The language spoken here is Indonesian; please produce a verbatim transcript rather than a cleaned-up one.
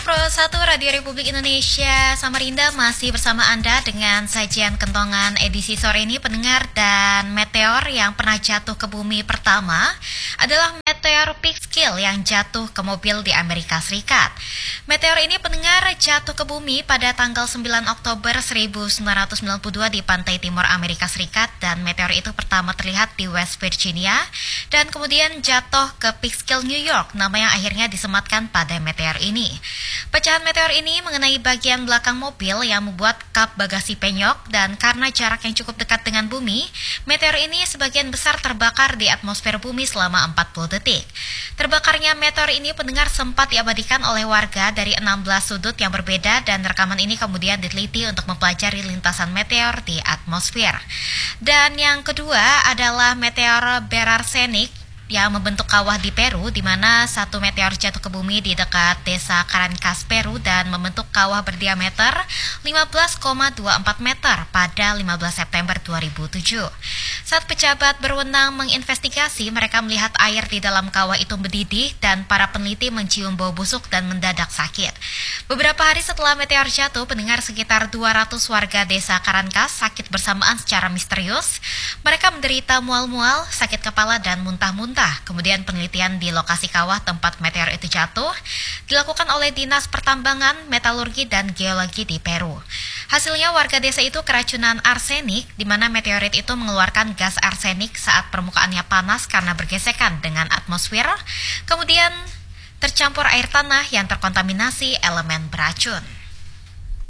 Pro satu Radio Republik Indonesia Samarinda masih bersama Anda dengan sajian kentongan edisi sore ini pendengar. Dan meteor yang pernah jatuh ke bumi pertama adalah meteor Peekskill yang jatuh ke mobil di Amerika Serikat. Meteor ini pendengar jatuh ke bumi pada tanggal sembilan Oktober seribu sembilan ratus sembilan puluh dua di pantai timur Amerika Serikat, dan meteor itu pertama terlihat di West Virginia dan kemudian jatuh ke Peekskill, New York, nama yang akhirnya disematkan pada meteor ini. Pecahan meteor ini mengenai bagian belakang mobil yang membuat kap bagasi penyok, dan karena jarak yang cukup dekat dengan bumi, meteor ini sebagian besar terbakar di atmosfer bumi selama empat puluh detik. Terbakarnya meteor ini pendengar sempat diabadikan oleh warga dari enam belas sudut yang berbeda, dan rekaman ini kemudian diteliti untuk mempelajari lintasan meteor di atmosfer. Dan yang kedua adalah meteor berarsenik yang membentuk kawah di Peru, di mana satu meteor jatuh ke bumi di dekat desa Caracas, Peru, dan membentuk kawah berdiameter lima belas koma dua empat meter pada lima belas September dua ribu tujuh. Saat pejabat berwenang menginvestigasi, mereka melihat air di dalam kawah itu mendidih dan para peneliti mencium bau busuk dan mendadak sakit. Beberapa hari setelah meteor jatuh, pendengar sekitar dua ratus warga desa Caracas sakit bersamaan secara misterius. Mereka menderita mual-mual, sakit kepala, dan muntah-muntah. Kemudian penelitian di lokasi kawah tempat meteor itu jatuh dilakukan oleh Dinas Pertambangan, Metalurgi, dan Geologi di Peru. Hasilnya warga desa itu keracunan arsenik, di mana meteorit itu mengeluarkan gas arsenik saat permukaannya panas karena bergesekan dengan atmosfer, kemudian tercampur air tanah yang terkontaminasi elemen beracun.